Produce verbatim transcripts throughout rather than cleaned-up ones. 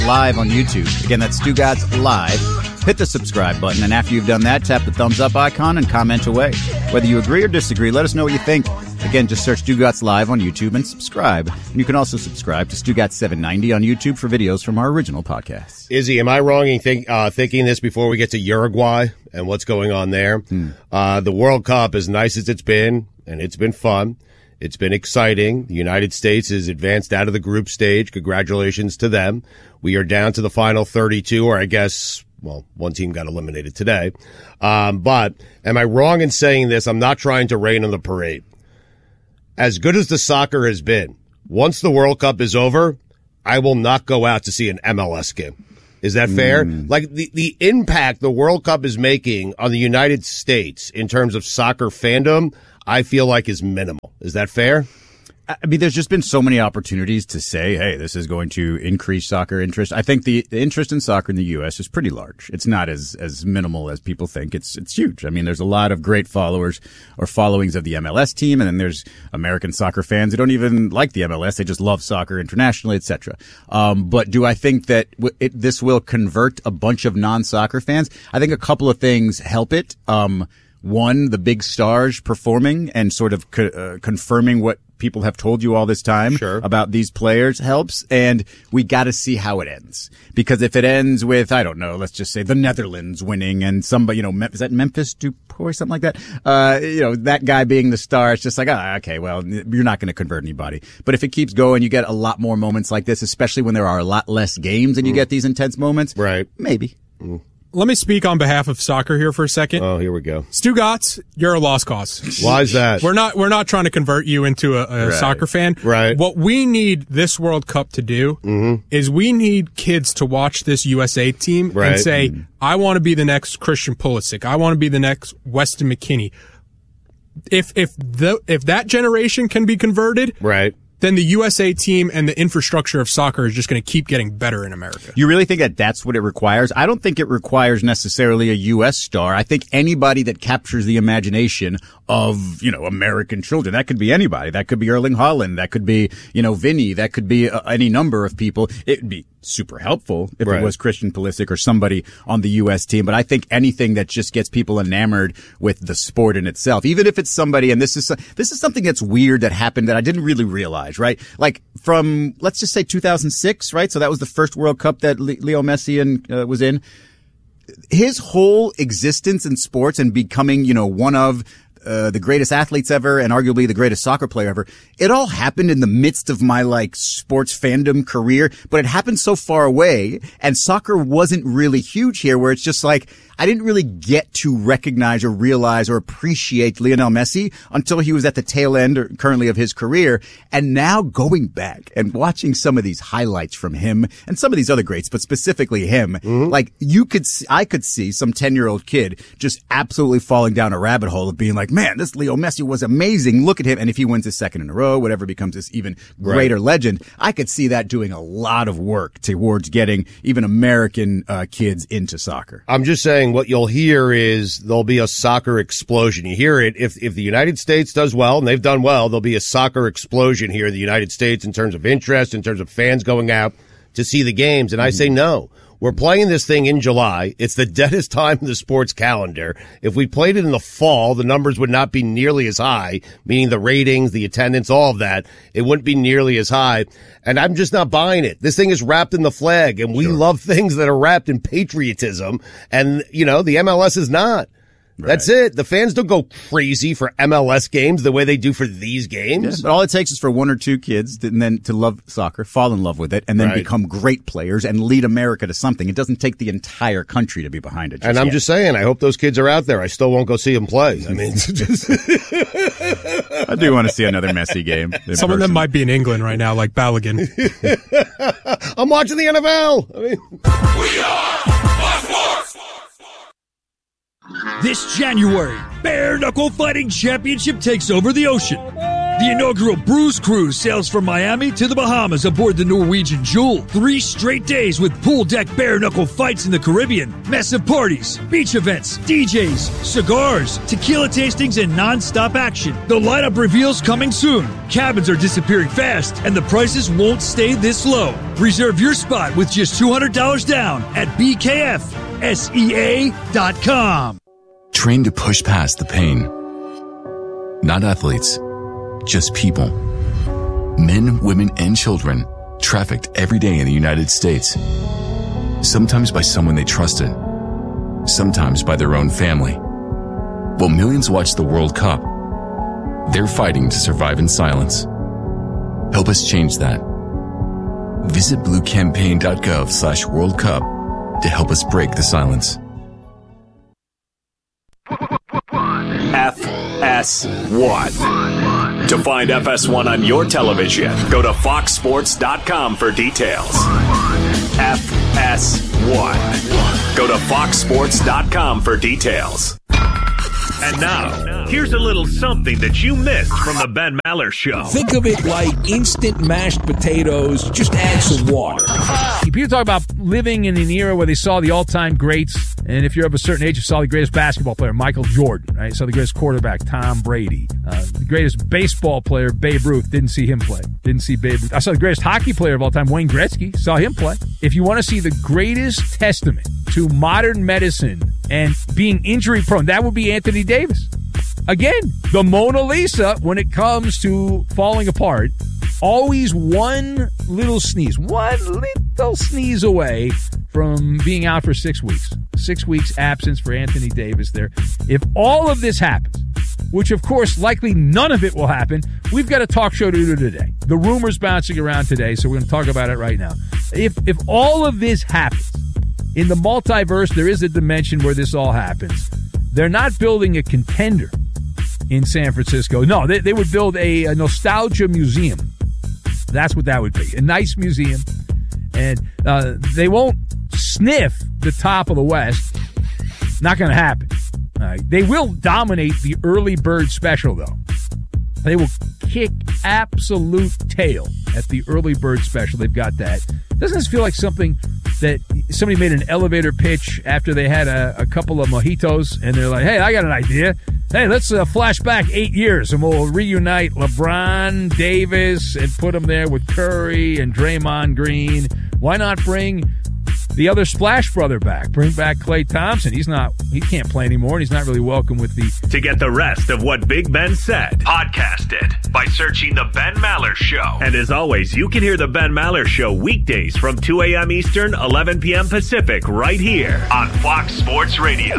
Live on YouTube. Again, that's Stugotz Live. Hit the subscribe button, and after you've done that, tap the thumbs up icon and comment away. Whether you agree or disagree, let us know what you think. Again, just search Stugotz Live on YouTube and subscribe. And you can also subscribe to Stugotz seven ninety on YouTube for videos from our original podcasts. Izzy, am I wrong in think, uh, thinking this before we get to Uruguay and what's going on there? Hmm. Uh, the World Cup, as nice as it's been, and it's been fun, it's been exciting. The United States is advanced out of the group stage. Congratulations to them. We are down to the final thirty-two, or I guess, well, one team got eliminated today. Um, but am I wrong in saying this? I'm not trying to rain on the parade. As good as the soccer has been, once the World Cup is over, I will not go out to see an M L S game. Is that fair? Mm. Like, the, the impact the World Cup is making on the United States in terms of soccer fandom, I feel like is minimal. Is that fair? I mean, there's just been so many opportunities to say, hey, this is going to increase soccer interest. I think the, the interest in soccer in the U S is pretty large. It's not as, as minimal as people think. It's, it's huge. I mean, there's a lot of great followers or followings of the M L S team. And then there's American soccer fans who don't even like the M L S. They just love soccer internationally, et cetera. Um, but do I think that w- it, this will convert a bunch of non-soccer fans? I think a couple of things help it. Um, one, the big stars performing and sort of co- uh, confirming what people have told you all this time sure. about these players helps. And we got to see how it ends. Because if it ends with, I don't know, let's just say the Netherlands winning and somebody, you know, is that Memphis Depay, something like that? Uh, you know, that guy being the star, it's just like, ah, okay, well, you're not going to convert anybody. But if it keeps going, you get a lot more moments like this, especially when there are a lot less games and you mm. get these intense moments. Right. Maybe. Mm. Let me speak on behalf of soccer here for a second. Oh, here we go. Stugotz, you're a lost cause. Why is that? We're not, we're not trying to convert you into a, a right. soccer fan. Right. What we need this World Cup to do mm-hmm. is we need kids to watch this U S A team right. and say, mm-hmm. I want to be the next Christian Pulisic. I want to be the next Weston McKennie. If, if the, if that generation can be converted. Right. then the U S A team and the infrastructure of soccer is just going to keep getting better in America. You really think that that's what it requires? I don't think it requires necessarily a U S star. I think anybody that captures the imagination of, you know, American children. That could be anybody. That could be Erling Haaland. That could be, you know, Vinny. That could be uh, any number of people. It'd be super helpful if right. it was Christian Pulisic or somebody on the U S team. But I think anything that just gets people enamored with the sport in itself, even if it's somebody, and this is, this is something that's weird that happened that I didn't really realize, right? Like from, let's just say two thousand six, right? So that was the first World Cup that Leo Messi and, uh, was in. His whole existence in sports and becoming, you know, one of Uh, the greatest athletes ever and arguably the greatest soccer player ever. It all happened in the midst of my like sports fandom career, but it happened so far away and soccer wasn't really huge here where it's just like, I didn't really get to recognize or realize or appreciate Lionel Messi until he was at the tail end or currently of his career. And now going back and watching some of these highlights from him and some of these other greats, but specifically him, mm-hmm. like you could, see, I could see some ten year old kid just absolutely falling down a rabbit hole of being like, man, this Leo Messi was amazing. Look at him. And if he wins his second in a row, whatever becomes this even greater right. legend, I could see that doing a lot of work towards getting even American uh, kids into soccer. I'm just saying what you'll hear is there'll be a soccer explosion. You hear it. If, if the United States does well, and they've done well, there'll be a soccer explosion here in the United States in terms of interest, in terms of fans going out to see the games. And I say no. We're playing this thing in July. It's the deadest time in the sports calendar. If we played it in the fall, the numbers would not be nearly as high, meaning the ratings, the attendance, all of that. It wouldn't be nearly as high. And I'm just not buying it. This thing is wrapped in the flag, and we sure. love things that are wrapped in patriotism. And, you know, the M L S is not. Right. That's it. The fans don't go crazy for M L S games the way they do for these games. Yeah, but all it takes is for one or two kids to, and then to love soccer, fall in love with it, and then right. become great players and lead America to something. It doesn't take the entire country to be behind it. And I'm yet. just saying, I hope those kids are out there. I still won't go see them play. I mean, I do want to see another Messi game. Some person. of them might be in England right now, like Balogun. I'm watching the N F L. I mean, we are Fox Sports. This January, Bare Knuckle Fighting Championship takes over the ocean. The inaugural Bruise Cruise sails from Miami to the Bahamas aboard the Norwegian Jewel. Three straight days with pool deck bare-knuckle fights in the Caribbean, massive parties, beach events, D Js, cigars, tequila tastings, and non-stop action. The lineup reveals coming soon. Cabins are disappearing fast, and the prices won't stay this low. Reserve your spot with just two hundred dollars down at B K F S E A dot com. Train to push past the pain. Not athletes, just people. Men, women, and children trafficked every day in the United States. Sometimes by someone they trusted, sometimes by their own family. While millions watch the World Cup, they're fighting to survive in silence. Help us change that. Visit bluecampaign.gov slash World Cup to help us break the silence. F S one. To find F S one on your television, go to fox sports dot com for details. F S one. Go to fox sports dot com for details. And now, here's a little something that you missed from the Ben Maller Show. Think of it like instant mashed potatoes. Just add some water. People talk about living in an era where they saw the all-time greats, and if you're of a certain age, you saw the greatest basketball player, Michael Jordan, right? You saw the greatest quarterback, Tom Brady. Uh, the greatest baseball player, Babe Ruth. Didn't see him play. Didn't see Babe Ruth. I saw the greatest hockey player of all time, Wayne Gretzky. Saw him play. If you want to see the greatest testament to modern medicine and being injury-prone, that would be Anthony Davis. Again, the Mona Lisa, when it comes to falling apart, always one little sneeze, one little sneeze away from being out for six weeks. Six weeks absence for Anthony Davis there. If all of this happens, which of course likely none of it will happen, we've got a talk show to do today. The rumors bouncing around today, so we're going to talk about it right now. If if all of this happens, in the multiverse, there is a dimension where this all happens. They're not building a contender in San Francisco. No, they, they would build a, a nostalgia museum. That's what that would be. A nice museum. And uh, they won't sniff the top of the West. Not going to happen. All right. They will dominate the early bird special, though. They will kick absolute tail at the early bird special. They've got that. Doesn't this feel like something that somebody made an elevator pitch after they had a, a couple of mojitos, and they're like, hey, I got an idea. Hey, let's uh, flash back eight years, and we'll reunite LeBron, Davis, and put them there with Curry and Draymond Green. Why not bring the other Splash brother back? Bring back Klay Thompson. He's not, he can't play anymore, and he's not really welcome with the... To get the rest of what Big Ben said, podcast it by searching The Ben Maller Show. And as always, you can hear The Ben Maller Show weekdays from two a.m. Eastern, eleven p.m. Pacific, right here on Fox Sports Radio.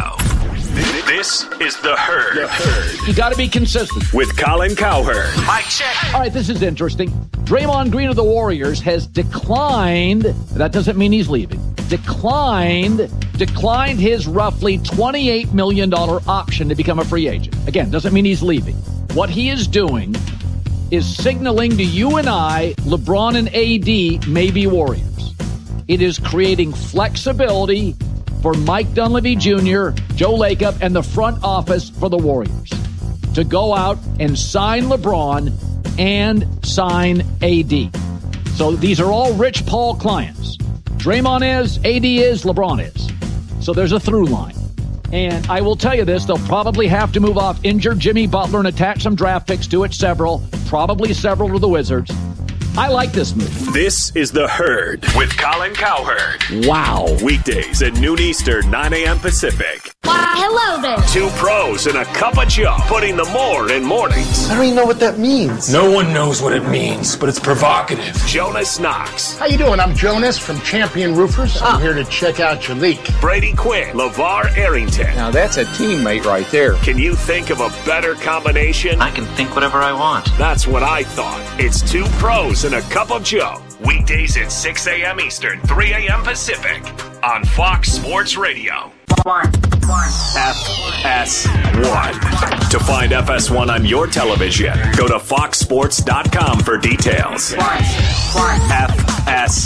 This is The Herd. The Herd. You got to be consistent. With Colin Cowherd. Mic check. All right, this is interesting. Draymond Green of the Warriors has declined, that doesn't mean he's leaving, declined, declined his roughly twenty-eight million dollars option to become a free agent. Again, doesn't mean he's leaving. What he is doing is signaling to you and I, LeBron and A D may be Warriors. It is creating flexibility for Mike Dunleavy Junior, Joe Lacob, and the front office for the Warriors to go out and sign LeBron and sign A D. So these are all Rich Paul clients. Draymond is, A D is, LeBron is. So there's a through line. And I will tell you this, they'll probably have to move off injured Jimmy Butler and attach some draft picks to it, several, probably several to the Wizards. I like this move. This is The Herd with Colin Cowherd. Wow. Weekdays at noon Eastern, nine a.m. Pacific. Why, hello there. Two pros and a cup of Joe, putting the more in mornings. I don't even know what that means. No one knows what it means, but it's provocative. Jonas Knox. How you doing? I'm Jonas from Champion Roofers. I'm ah. here to check out your leak. Brady Quinn. LeVar Arrington. Now that's a teammate right there. Can you think of a better combination? I can think whatever I want. That's what I thought. It's two pros and a cup of Joe. Weekdays at six a.m. Eastern, three a.m. Pacific on Fox Sports Radio. One. One. F S one. To find F S one on your television, go to fox sports dot com for details. One. One. F S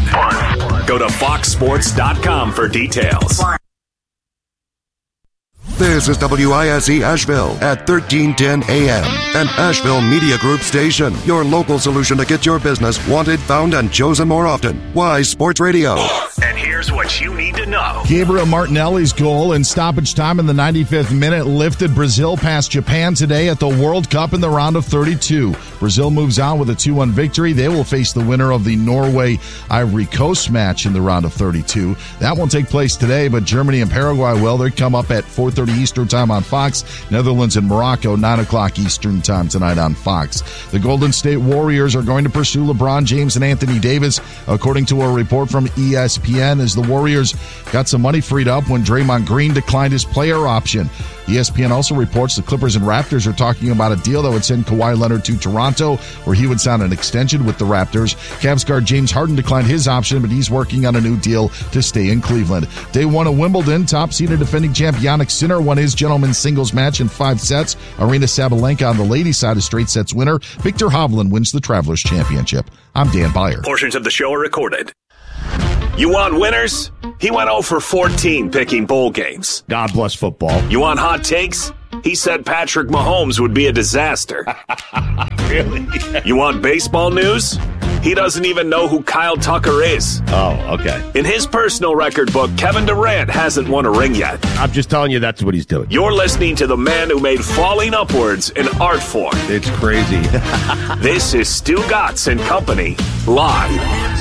one. Go to fox sports dot com for details. One. This is W I S E Asheville at thirteen ten A M, an Asheville Media Group station. Your local solution to get your business wanted, found, and chosen more often. Wise Sports Radio. And here's what you need to know. Gabriel Martinelli's goal in stoppage time in the ninety-fifth minute lifted Brazil past Japan today at the World Cup in the round of thirty-two. Brazil moves on with a two one victory. They will face the winner of the Norway-Ivory Coast match in the round of thirty-two. That won't take place today, but Germany and Paraguay will. They come up at four thirty Eastern time on Fox. Netherlands and Morocco, nine o'clock Eastern time tonight on Fox. The Golden State Warriors are going to pursue LeBron James and Anthony Davis, according to a report from E S P N, as the Warriors got some money freed up when Draymond Green declined his player option. E S P N also reports the Clippers and Raptors are talking about a deal that would send Kawhi Leonard to Toronto, where he would sign an extension with the Raptors. Cavs guard James Harden declined his option, but he's working on a new deal to stay in Cleveland. Day one of Wimbledon, top-seeded defending champ Jannik Sinner won his gentlemen's singles match in five sets. Arina Sabalenka on the ladies' side, a straight sets winner. Viktor Hovland wins the Travelers Championship. I'm Dan Beyer. Portions of the show are recorded. You want winners? He went oh for fourteen picking bowl games. God bless football. You want hot takes? He said Patrick Mahomes would be a disaster. Really? You want baseball news? He doesn't even know who Kyle Tucker is. Oh, okay. In his personal record book, Kevin Durant hasn't won a ring yet. I'm just telling you that's what he's doing. You're listening to the man who made falling upwards an art form. It's crazy. This is Stu Gatz and Company, live.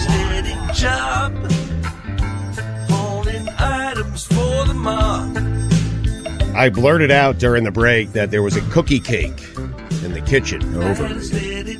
Job, holding items for the mob. I blurted out during the break that there was a cookie cake in the kitchen. Overrated.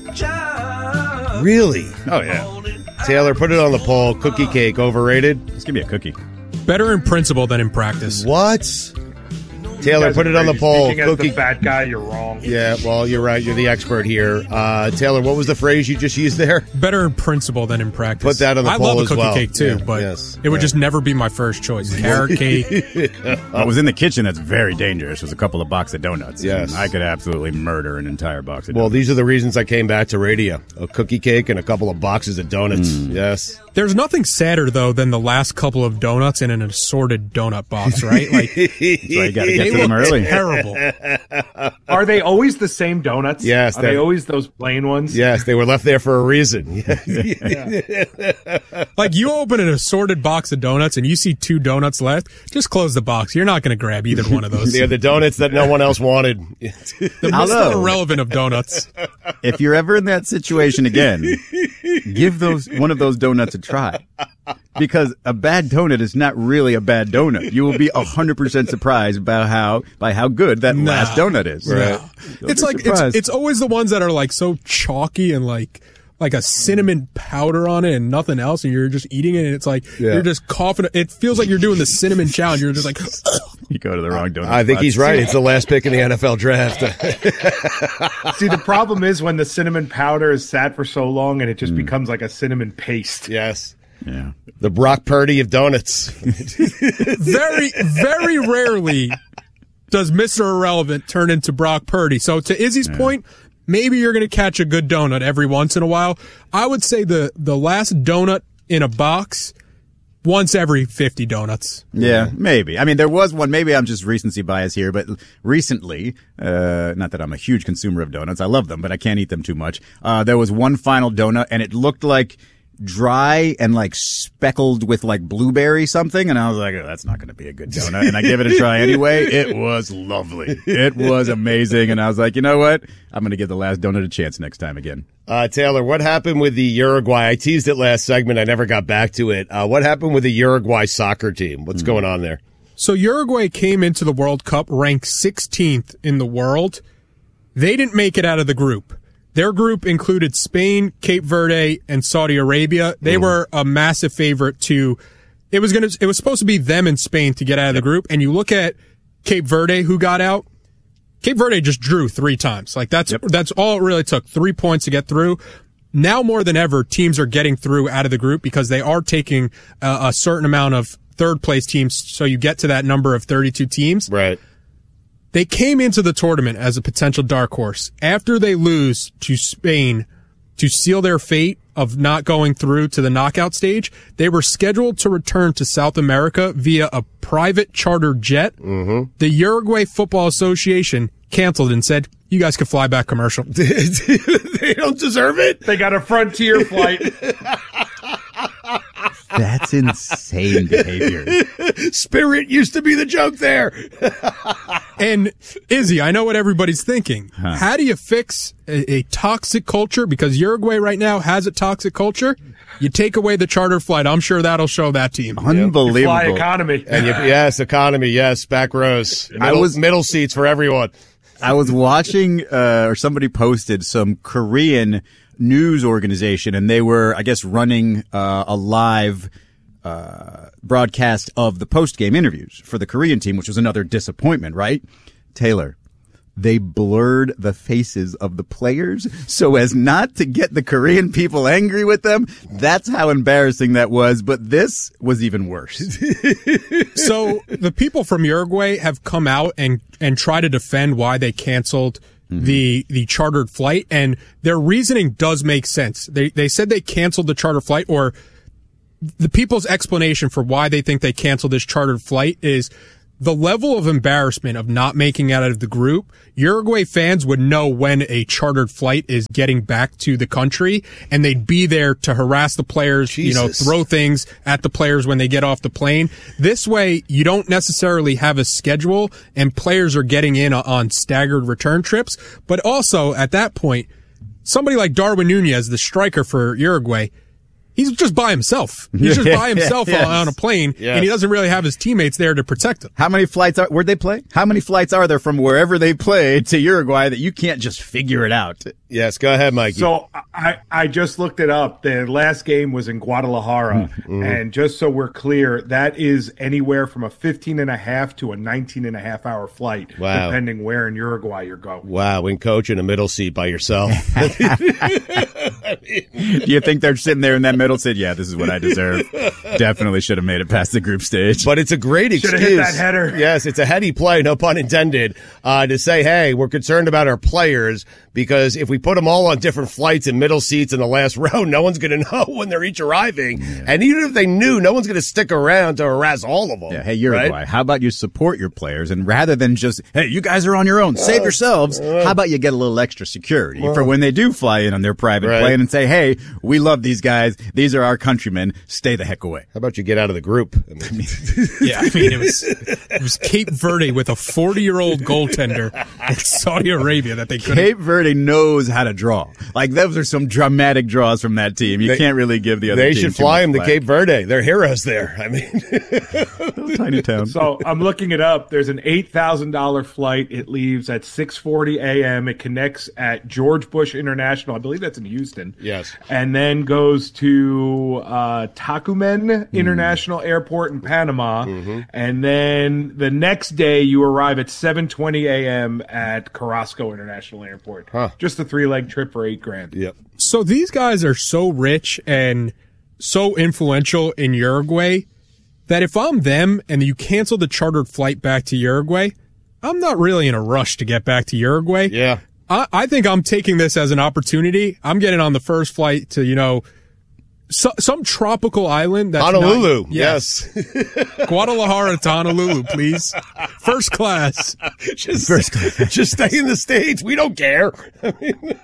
Really? Oh, yeah. Taylor, put it on the poll. Cookie cake, overrated? Just give me a cookie. Better in principle than in practice. What? Taylor, put it on the poll. Speaking as the fat guy, you're wrong. Yeah, well, you're right. You're the expert here. Uh, Taylor, what was the phrase you just used there? Better in principle than in practice. Put that on the I poll love a as cookie well. cake, too, Yeah, but yes, it would right. just never be my first choice. Carrot cake. What was in the kitchen that's very dangerous was a couple of box of donuts. Yes. And I could absolutely murder an entire box of Well, donuts. these are the reasons I came back to radio. A cookie cake and a couple of boxes of donuts. Mm. Yes. There's nothing sadder, though, than the last couple of donuts in an assorted donut box, right? Like, That's why you got to get they to them look early. terrible. Are they always the same donuts? Yes, Are they're- they always those plain ones? Yes, they were left there for a reason. Like, you open an assorted box of donuts and you see two donuts left, just close the box. You're not going to grab either one of those. They're the donuts that no one else wanted. The most Hello. irrelevant of donuts. If you're ever in that situation again, give those one of those donuts a try. Because a bad donut is not really a bad donut. You will be one hundred percent surprised by how by how good that Nah. last donut is. Right. You'll It's be like it's, surprised. it's always the ones that are like so chalky and like like a cinnamon powder on it and nothing else, and you're just eating it, and it's like Yeah. you're just coughing. It feels like you're doing the cinnamon challenge. You're just like, You go to the wrong donut. I think spot. he's right. It's the last pick in the N F L draft. See, the problem is when the cinnamon powder is sat for so long and it just becomes like a cinnamon paste. Yes. Yeah. The Brock Purdy of donuts. very, very rarely does Mister Irrelevant turn into Brock Purdy. So to Izzy's point, maybe you're going to catch a good donut every once in a while. I would say the, the last donut in a box, once every fifty donuts. Yeah, maybe. I mean, there was one. Maybe I'm just recency bias here, but recently, uh, not that I'm a huge consumer of donuts. I love them, but I can't eat them too much. Uh, there was one final donut, and it looked like dry and like speckled with like blueberry something, and I was like, oh, that's not going to be a good donut. And I gave it a try anyway. It was lovely. It was amazing, and I was like, you know what? I'm going to give the last donut a chance next time again. Uh, Taylor, what happened with the Uruguay? I teased it last segment. I never got back to it. Uh, what happened with the Uruguay soccer team? What's going on there? So Uruguay came into the World Cup ranked sixteenth in the world. They didn't make it out of the group. Their group included Spain, Cape Verde, and Saudi Arabia. They Ooh. were a massive favorite to. It was gonna. It was supposed to be them and Spain to get out of the group. And you look at Cape Verde, who got out. Cape Verde just drew three times. Like that's Yep. that's all it really took. Three points to get through. Now more than ever, teams are getting through out of the group because they are taking uh, a certain amount of third place teams. So you get to that number of thirty-two teams. Right. They came into the tournament as a potential dark horse. After they lose to Spain to seal their fate of not going through to the knockout stage, they were scheduled to return to South America via a private charter jet. Mm-hmm. The Uruguay Football Association canceled and said, you guys can fly back commercial. They don't deserve it. They got a Frontier flight. That's insane behavior. Spirit used to be the joke there. And Izzy, I know what everybody's thinking. Huh. How do you fix a, a toxic culture? Because Uruguay right now has a toxic culture. You take away the charter flight. I'm sure that'll show that team. Unbelievable. Fly economy. And you, yes, economy. Yes, back rows. Middle, I was middle seats for everyone. I was watching, uh, or somebody posted some Korean news organization, and they were, I guess, running uh, a live uh, broadcast of the post-game interviews for the Korean team, which was another disappointment, right? Taylor, they blurred the faces of the players so as not to get the Korean people angry with them. That's how embarrassing that was, but this was even worse. So the people from Uruguay have come out and, and try to defend why they canceled Mm-hmm. the the chartered flight, and their reasoning does make sense. They they said they canceled the charter flight, or the people's explanation for why they think they canceled this chartered flight is the level of embarrassment of not making it out of the group. Uruguay fans would know when a chartered flight is getting back to the country, and they'd be there to harass the players, Jesus. you know, throw things at the players when they get off the plane. This way, you don't necessarily have a schedule, and players are getting in on staggered return trips. But also, at that point, somebody like Darwin Nunez, the striker for Uruguay, he's just by himself. He's just by himself yes. on a plane, yes. and he doesn't really have his teammates there to protect him. How many flights are, where'd they play? How many flights are there from wherever they played to Uruguay that you can't just figure it out? Yes, go ahead, Mikey. So I, I just looked it up. The last game was in Guadalajara. Mm-hmm. And just so we're clear, that is anywhere from a fifteen and a half to a nineteen and a half hour flight, wow. depending where in Uruguay you're going. Wow, when coach in a middle seat by yourself. I mean, do you think they're sitting there in that middle said, yeah, this is what I deserve? Definitely should have made it past the group stage. But it's a great excuse. Should have hit that header. Yes, it's a heady play, no pun intended, uh, to say, hey, we're concerned about our players because if we put them all on different flights in middle seats in the last row, no one's going to know when they're each arriving. Yeah. And even if they knew, no one's going to stick around to harass all of them. Yeah, hey, Uruguay, right? How about you support your players? And rather than just, hey, you guys are on your own, save uh, yourselves, uh, how about you get a little extra security uh, for when they do fly in on their private right. plane and say, hey, we love these guys. These are our countrymen. Stay the heck away. How about you get out of the group? I mean, yeah, I mean, it was, it was Cape Verde with a forty-year-old goaltender in Saudi Arabia that they couldn't. Cape Verde knows how to draw. Like, those are some dramatic draws from that team. You they, can't really give the other they team should fly them flag. to Cape Verde. They're heroes there. I mean, little tiny town. So I'm looking it up. There's an eight thousand dollars flight. It leaves at six forty a.m. It connects at George Bush International. I believe that's in Houston. Yes. And then goes to uh, Tocumen International mm. Airport in Panama. Mm-hmm. And then the next day you arrive at seven twenty a.m. at Carrasco International Airport. Huh. Just a three-leg trip for eight grand. Yep. So these guys are so rich and so influential in Uruguay that if I'm them and you cancel the chartered flight back to Uruguay, I'm not really in a rush to get back to Uruguay. Yeah. I, I think I'm taking this as an opportunity. I'm getting on the first flight to, you know, so, some tropical island. That's Honolulu. Not, yes. yes. Guadalajara to Honolulu, please. First class. Just, first class. Just stay in the States. We don't care. I mean,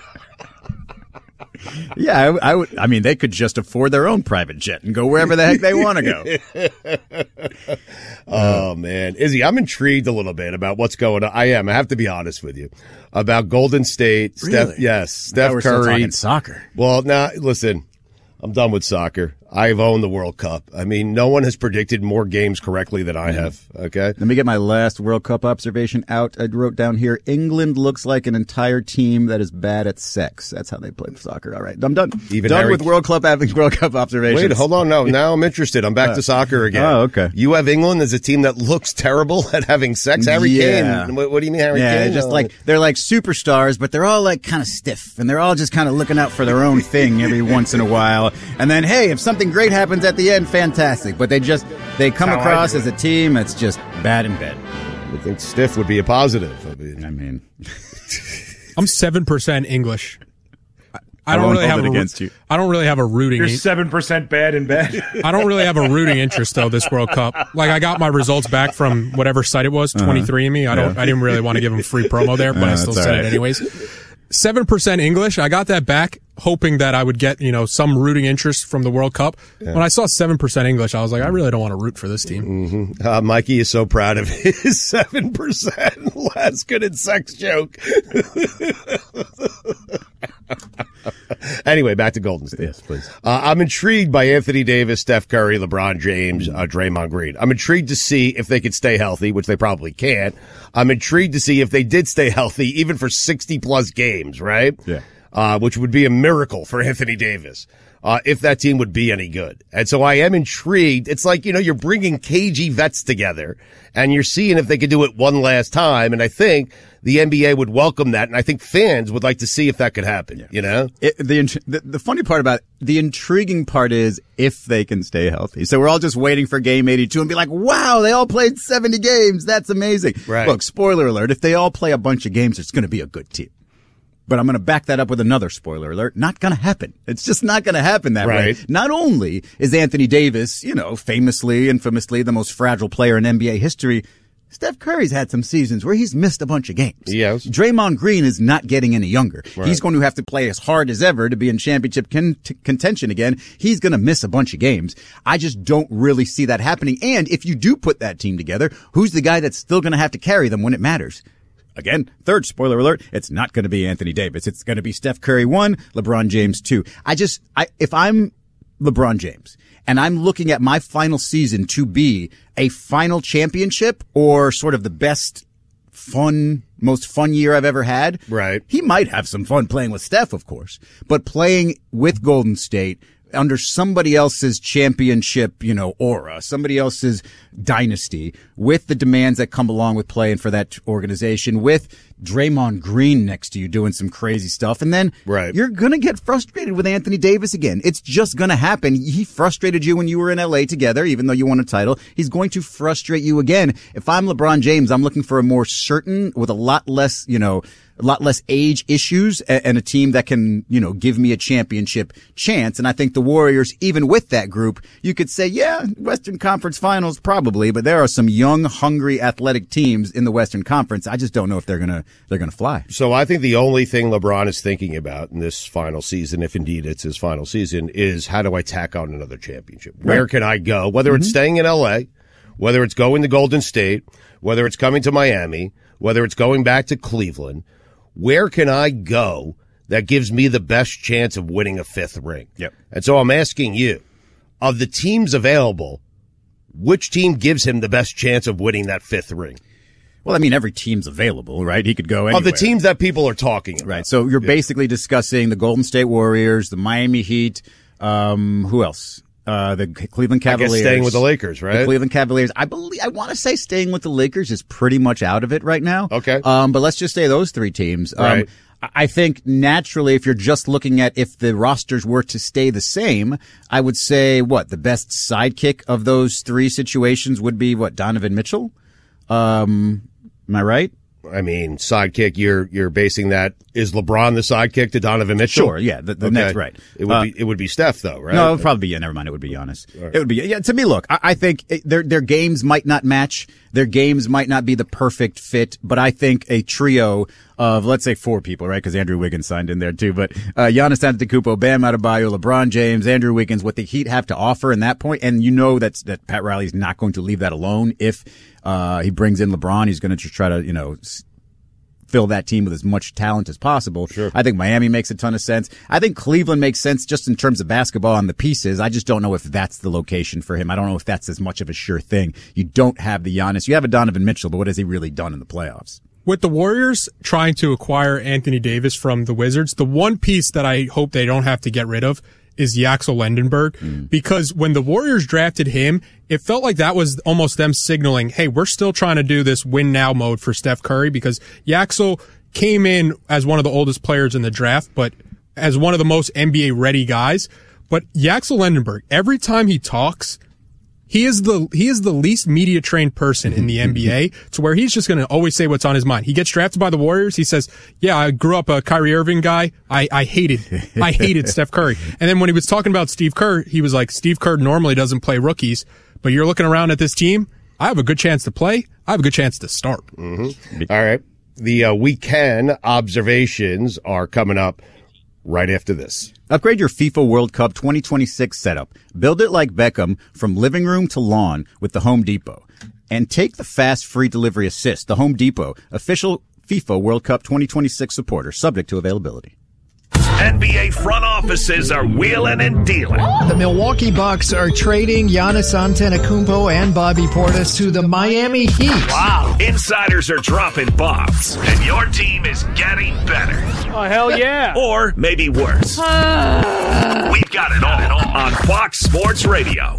yeah, I, I would. I mean, they could just afford their own private jet and go wherever the heck they want to go. Oh man, Izzy, I'm intrigued a little bit about what's going on. I am. I have to be honest with you about Golden State. Really? Steph, yes, Steph we're Curry. Still talking soccer. Well, now listen, I'm done with soccer. I've owned the World Cup. I mean, no one has predicted more games correctly than I have. Okay. Let me get my last World Cup observation out. I wrote down here, England looks like an entire team that is bad at sex. That's how they play soccer. All right. I'm done. Even done Harry... with World Cup World Cup observations. Wait, hold on. No, now I'm interested. I'm back uh, to soccer again. Oh, okay. You have England as a team that looks terrible at having sex. Harry yeah. Kane. What, what do you mean, Harry yeah, Kane? Just like, they're like superstars, but they're all like kind of stiff and they're all just kind of looking out for their own thing every once in a while. And then, hey, if something great happens at the end, fantastic. But they just, they come How across as a team that's just bad in bed. I think stiff would be a positive. I mean, I mean. I'm seven percent English. I don't I won't really hold have it a against you. I don't really have a rooting. You're seven percent bad in bed. I don't really have a rooting interest though this World Cup. Like I got my results back from whatever site it was, twenty-three and me. I don't. Yeah. I didn't really want to give them free promo there, but Uh, I still that's said all right. it anyways. Seven percent English. I got that back, hoping that I would get you know some rooting interest from the World Cup. Yeah. When I saw seven percent English, I was like, I really don't want to root for this team. Mm-hmm. Uh, Mikey is so proud of his seven percent last good at sex joke. Anyway, back to Golden State. Yes, please. Uh, I'm intrigued by Anthony Davis, Steph Curry, LeBron James, uh, Draymond Green. I'm intrigued to see if they could stay healthy, which they probably can't. I'm intrigued to see if they did stay healthy, even for sixty plus games, right? Yeah. Uh, which would be a miracle for Anthony Davis. Uh, if that team would be any good. And so I am intrigued. It's like, you know, you're bringing cagey vets together and you're seeing if they could do it one last time. And I think the N B A would welcome that. And I think fans would like to see if that could happen, yeah. you know? It, the, the the funny part about it, the intriguing part is if they can stay healthy. So we're all just waiting for game eighty-two and be like, wow, they all played seventy games. That's amazing. Right. Look, spoiler alert, if they all play a bunch of games, it's going to be a good team. But I'm going to back that up with another spoiler alert. Not going to happen. It's just not going to happen that right. way. Not only is Anthony Davis, you know, famously, infamously the most fragile player in N B A history, Steph Curry's had some seasons where he's missed a bunch of games. Yes. Draymond Green is not getting any younger. Right. He's going to have to play as hard as ever to be in championship con- t- contention again. He's going to miss a bunch of games. I just don't really see that happening. And if you do put that team together, who's the guy that's still going to have to carry them when it matters? Again, third spoiler alert, it's not going to be Anthony Davis. It's going to be Steph Curry one, LeBron James two. I just, I, if I'm LeBron James and I'm looking at my final season to be a final championship or sort of the best fun, most fun year I've ever had. Right. He might have some fun playing with Steph, of course, but playing with Golden State under somebody else's championship, you know, aura, somebody else's dynasty, with the demands that come along with playing for that organization, with Draymond Green next to you doing some crazy stuff. And then right. you're going to get frustrated with Anthony Davis again. It's just going to happen. He frustrated you when you were in L A together, even though you won a title. He's going to frustrate you again. If I'm LeBron James, I'm looking for a more certain, with a lot less, you know, a lot less age issues and a team that can, you know, give me a championship chance. And I think the Warriors, even with that group, you could say, yeah, Western Conference Finals probably, but there are some young, hungry, athletic teams in the Western Conference. I just don't know if they're going to, they're going to fly. So I think the only thing LeBron is thinking about in this final season, if indeed it's his final season, is how do I tack on another championship? Where Right. can I go? Whether Mm-hmm. it's staying in L A, whether it's going to Golden State, whether it's coming to Miami, whether it's going back to Cleveland, where can I go that gives me the best chance of winning a fifth ring? Yep. And so I'm asking you, of the teams available, which team gives him the best chance of winning that fifth ring? Well, I mean, every team's available, right? He could go anywhere. Of the teams that people are talking about. Right. So you're basically discussing the Golden State Warriors, the Miami Heat, um, who else? Uh, the Cleveland Cavaliers. I guess staying with the Lakers, right? The Cleveland Cavaliers. I believe, I want to say staying with the Lakers is pretty much out of it right now. Okay. Um, but let's just say those three teams. Um, Right. I think naturally, if you're just looking at if the rosters were to stay the same, I would say what the best sidekick of those three situations would be what Donovan Mitchell. Um, am I right? I mean, sidekick, you're you're basing that, is LeBron the sidekick to Donovan Mitchell? Sure, yeah, the, the Okay. next, right. It would Uh, be it would be Steph, though, right? No, it would probably be, yeah, never mind, it would be Giannis. Right. It would be, yeah, to me, look, I, I think it, their, their games might not match, their games might not be the perfect fit, but I think a trio of, let's say, four people, right, because Andrew Wiggins signed in there too, but uh, Giannis Antetokounmpo, Bam Adebayo, LeBron James, Andrew Wiggins, what the Heat have to offer in that point, and you know that's, that Pat Riley's not going to leave that alone. If uh, he brings in LeBron, he's going to just try to, you know, s- fill that team with as much talent as possible. Sure. I think Miami makes a ton of sense. I think Cleveland makes sense just in terms of basketball and the pieces. I just don't know if that's the location for him. I don't know if that's as much of a sure thing. You don't have the Giannis. You have a Donovan Mitchell, but what has he really done in the playoffs? With the Warriors trying to acquire Anthony Davis from the Wizards, the one piece that I hope they don't have to get rid of is Yaxel Lendenberg, mm. because when the Warriors drafted him, it felt like that was almost them signaling, hey, we're still trying to do this win now mode for Steph Curry, because Yaxel came in as one of the oldest players in the draft, but as one of the most N B A ready guys. But Yaxel Lendenberg, every time he talks, He is the he is the least media trained person in the N B A, to where he's just going to always say what's on his mind. He gets drafted by the Warriors. He says, "Yeah, I grew up a Kyrie Irving guy. I I hated I hated Steph Curry." And then when he was talking about Steve Kerr, he was like, "Steve Kerr normally doesn't play rookies, but you're looking around at this team. I have a good chance to play. I have a good chance to start." Mm-hmm. All right, the uh, weekend observations are coming up right after this. Upgrade your FIFA World Cup twenty twenty-six setup. Build it like Beckham from living room to lawn with the Home Depot. And take the fast free delivery assist. The Home Depot, official FIFA World Cup twenty twenty-six supporter, subject to availability. N B A front offices are wheeling and dealing. The Milwaukee Bucks are trading Giannis Antetokounmpo and Bobby Portis to the Miami Heat. Wow. Insiders are dropping bombs, and your team is getting better. Oh, hell yeah. Or maybe worse. We've got it all on Fox Sports Radio.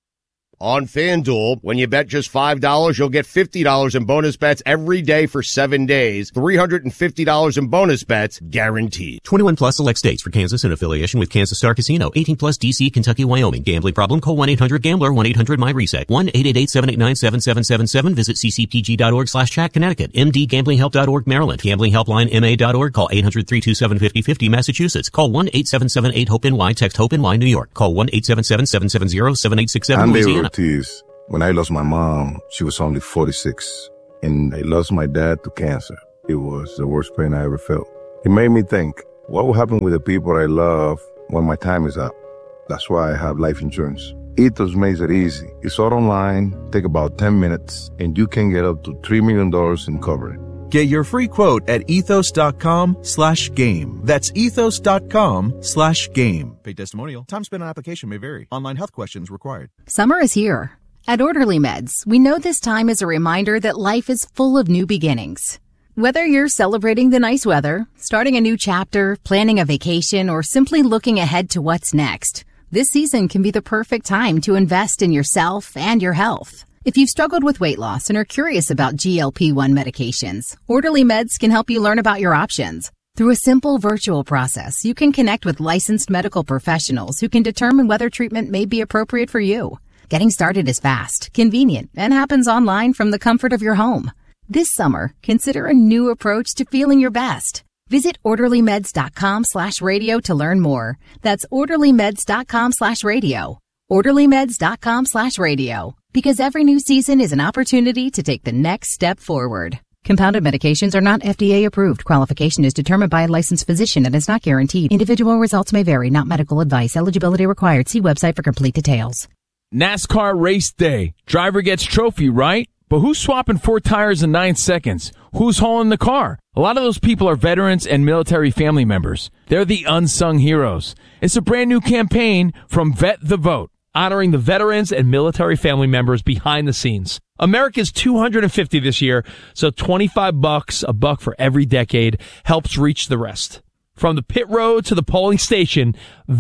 On FanDuel, when you bet just five dollars, you'll get fifty dollars in bonus bets every day for seven days. three hundred fifty dollars in bonus bets guaranteed. twenty-one plus select states for Kansas in affiliation with Kansas Star Casino. eighteen plus D C, Kentucky, Wyoming. Gambling problem? Call one eight hundred gambler, one eight hundred my reset. one eight eight eight, seven eight nine, seven seven seven seven. Visit ccpg.org slash chat Connecticut. m d gambling help dot org Maryland. Gambling helpline m a dot org. Call eight hundred, three two seven, five oh five oh Massachusetts. Call one eight seven seven eight hope N Y. Text HOPE-NY New York. Call one eight seven seven, seven seven zero, seven eight six seven Louisiana. Ortiz. When I lost my mom, she was only forty-six, and I lost my dad to cancer. It was the worst pain I ever felt. It made me think, what will happen with the people I love when my time is up? That's why I have life insurance. Ethos makes it easy. It's all online, take about ten minutes, and you can get up to three million dollars in coverage. Get your free quote at ethos.com slash game. That's ethos.com slash game. Paid testimonial. Time spent on application may vary. Online health questions required. Summer is here. At Orderly Meds, we know this time is a reminder that life is full of new beginnings. Whether you're celebrating the nice weather, starting a new chapter, planning a vacation, or simply looking ahead to what's next, this season can be the perfect time to invest in yourself and your health. If you've struggled with weight loss and are curious about G L P one medications, Orderly Meds can help you learn about your options. Through a simple virtual process, you can connect with licensed medical professionals who can determine whether treatment may be appropriate for you. Getting started is fast, convenient, and happens online from the comfort of your home. This summer, consider a new approach to feeling your best. Visit orderlymeds.com slash radio to learn more. That's orderlymeds.com slash radio. orderlymeds.com slash radio. Because every new season is an opportunity to take the next step forward. Compounded medications are not F D A approved. Qualification is determined by a licensed physician and is not guaranteed. Individual results may vary, not medical advice. Eligibility required. See website for complete details. NASCAR race day. Driver gets trophy, right? But who's swapping four tires in nine seconds? Who's hauling the car? A lot of those people are veterans and military family members. They're the unsung heroes. It's a brand new campaign from Vet the Vote, honoring the veterans and military family members behind the scenes. America's two hundred fifty this year, so twenty-five bucks, a buck for every decade, helps reach the rest. From the pit road to the polling station,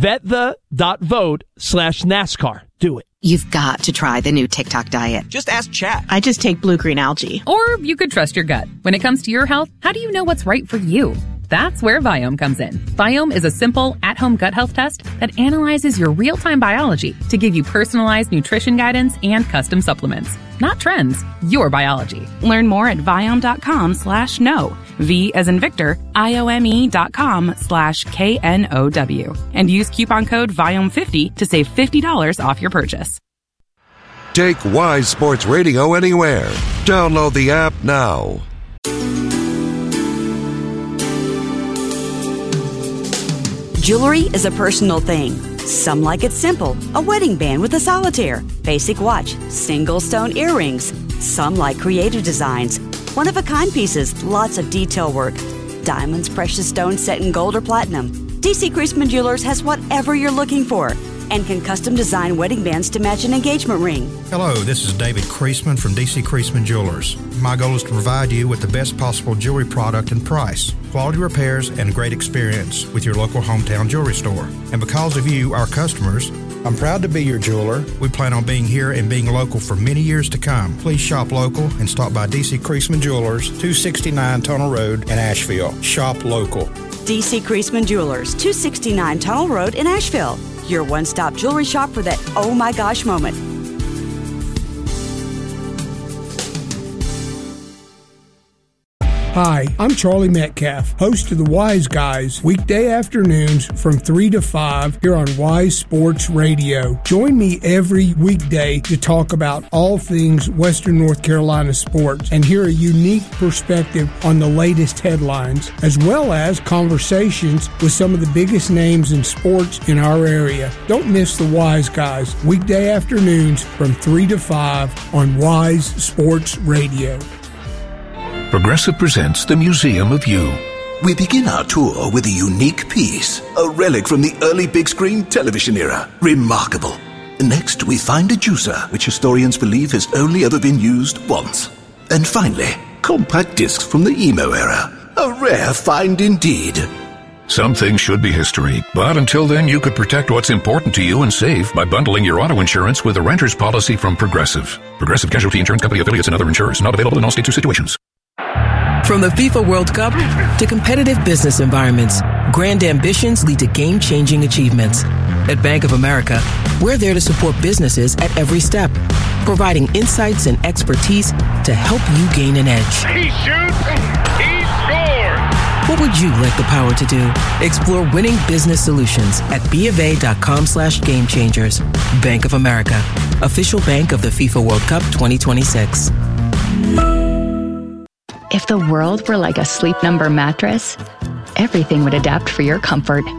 vetthe.vote slash NASCAR. Do it. You've got to try the new TikTok diet. Just ask chat. I just take blue-green algae. Or you could trust your gut. When it comes to your health, how do you know what's right for you? That's where Viome comes in. Viome is a simple, at-home gut health test that analyzes your real-time biology to give you personalized nutrition guidance and custom supplements. Not trends, your biology. Learn more at Viome.com slash no. V as in Victor, I-O-M-E dot com slash K N O W. And use coupon code Viome fifty to save fifty dollars off your purchase. Take Wise Sports Radio anywhere. Download the app now. Jewelry is a personal thing. Some like it simple, a wedding band with a solitaire, basic watch, single stone earrings. Some like creative designs, one-of-a-kind pieces, lots of detail work. Diamonds, precious stones set in gold or platinum. D C Creasman Jewelers has whatever you're looking for and can custom design wedding bands to match an engagement ring. Hello, this is David Creasman from D C Creasman Jewelers. My goal is to provide you with the best possible jewelry product and price, quality repairs, and great experience with your local hometown jewelry store. And because of you, our customers, I'm proud to be your jeweler. We plan on being here and being local for many years to come. Please shop local and stop by D C Creasman Jewelers, two sixty-nine Tunnel Road in Asheville. Shop local. D C Creasman Jewelers, two sixty-nine Tunnel Road in Asheville. Your one-stop jewelry shop for that oh my gosh moment. Hi, I'm Charlie Metcalf, host of the Wise Guys, weekday afternoons from three to five here on Wise Sports Radio. Join me every weekday to talk about all things Western North Carolina sports and hear a unique perspective on the latest headlines, as well as conversations with some of the biggest names in sports in our area. Don't miss the Wise Guys, weekday afternoons from three to five on Wise Sports Radio. Progressive presents the Museum of You. We begin our tour with a unique piece, a relic from the early big screen television era. Remarkable. Next, we find a juicer, which historians believe has only ever been used once. And finally, compact discs from the emo era. A rare find indeed. Some things should be history, but until then you could protect what's important to you and save by bundling your auto insurance with a renter's policy from Progressive. Progressive Casualty Insurance Company affiliates and other insurers. Not available in all states or situations. From the FIFA World Cup to competitive business environments, grand ambitions lead to game-changing achievements. At Bank of America, we're there to support businesses at every step, providing insights and expertise to help you gain an edge. He shoots, he scores! What would you like the power to do? Explore winning business solutions at BofA.com slash game changers. Bank of America, official bank of the FIFA World Cup twenty twenty-six. If the world were like a Sleep Number mattress, everything would adapt for your comfort.